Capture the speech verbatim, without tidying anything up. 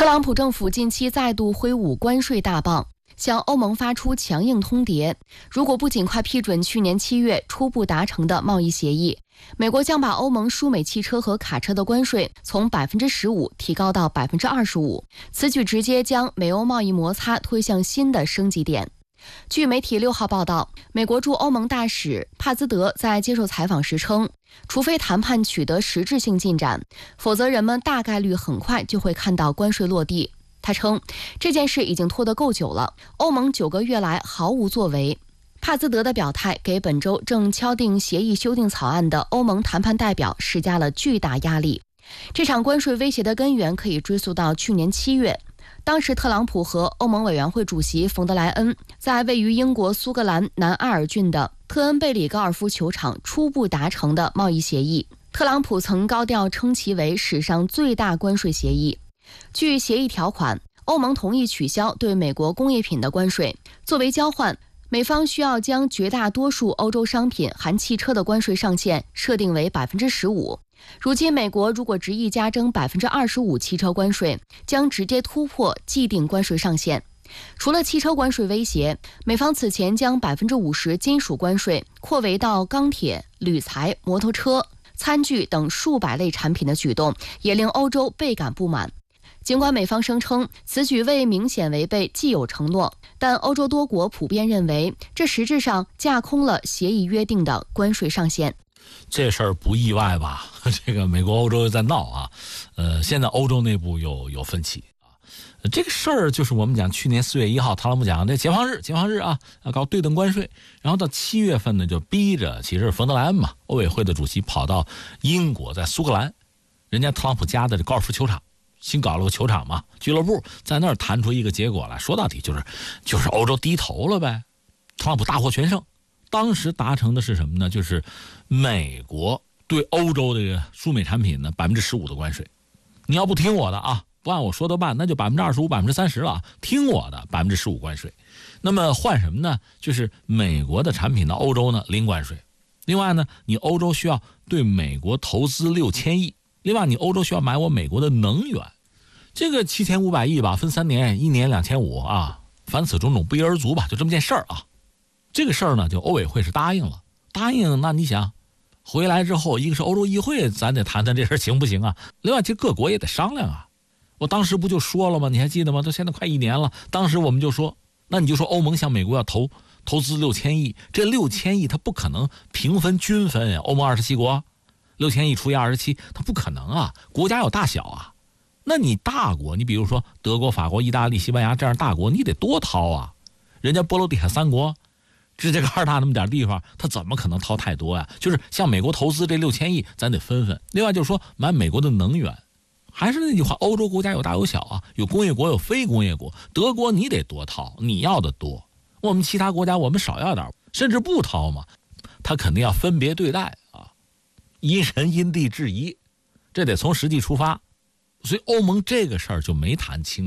特朗普政府近期再度挥舞关税大棒，向欧盟发出强硬通牒，如果不尽快批准去年七月初步达成的贸易协议，美国将把欧盟输美汽车和卡车的关税从 百分之十五 提高到 百分之二十五， 此举直接将美欧贸易摩擦推向新的升级点。据媒体六号报道，美国驻欧盟大使帕兹德在接受采访时称，除非谈判取得实质性进展，否则人们大概率很快就会看到关税落地。他称，这件事已经拖得够久了，欧盟九个月来毫无作为。帕兹德的表态给本周正敲定协议修订草案的欧盟谈判代表施加了巨大压力。这场关税威胁的根源可以追溯到去年七月，当时特朗普和欧盟委员会主席冯德莱恩在位于英国苏格兰南埃尔郡的特恩贝里高尔夫球场初步达成的贸易协议，特朗普曾高调称其为史上最大关税协议。据协议条款，欧盟同意取消对美国工业品的关税，作为交换，美方需要将绝大多数欧洲商品含汽车的关税上限设定为 百分之十五。如今美国如果执意加征 百分之二十五 汽车关税，将直接突破既定关税上限。除了汽车关税威胁，美方此前将 百分之五十 金属关税扩围到钢铁、铝材、摩托车、餐具等数百类产品的举动，也令欧洲倍感不满。尽管美方声称此举未明显违背既有承诺，但欧洲多国普遍认为这实质上架空了协议约定的关税上限。 这事儿不意外吧？这个美国欧洲又在闹啊，呃，现在欧洲内部有有分歧啊。这个事儿就是我们讲去年四月一号，特朗普讲这解放日，解放日啊，要搞对等关税，然后到七月份呢，就逼着其实冯德莱恩嘛，欧委会的主席跑到英国，在苏格兰，人家特朗普家的这高尔夫球场。新搞了个球场嘛，俱乐部在那儿谈出一个结果来，说到底就是就是欧洲低头了呗，特朗普大获全胜。当时达成的是什么呢？就是美国对欧洲的输美产品呢 百分之十五 的关税，你要不听我的啊，不按我说的办，那就 百分之二十五 百分之三十 了，听我的 百分之十五 关税。那么换什么呢？就是美国的产品到欧洲呢零关税。另外呢，你欧洲需要对美国投资六千亿，另外你欧洲需要买我美国的能源，这个七千五百亿吧，分三年，一年两千五啊，凡此种种不一而足吧，就这么件事儿啊。这个事儿呢，就欧委会是答应了，答应那你想回来之后，一个是欧洲议会，咱得谈谈这事儿行不行啊？另外，其实各国也得商量啊。我当时不就说了吗？你还记得吗？都现在快一年了，当时我们就说，那你就说欧盟向美国要投投资六千亿，这六千亿它不可能平分均分呀，欧盟二十七国，六千亿除以二十七，它不可能啊，国家有大小啊。那你大国，你比如说德国、法国、意大利、西班牙这样大国，你得多掏啊。人家波罗的海三国，直接个二大那么点地方，他怎么可能掏太多呀？就是向美国投资这六千亿，咱得分分。另外就是说买美国的能源，还是那句话，欧洲国家有大有小啊，有工业国有非工业国。德国你得多掏，你要的多，我们其他国家我们少要点，甚至不掏嘛，他肯定要分别对待啊，因人因地制宜，这得从实际出发。所以欧盟这个事儿就没谈清。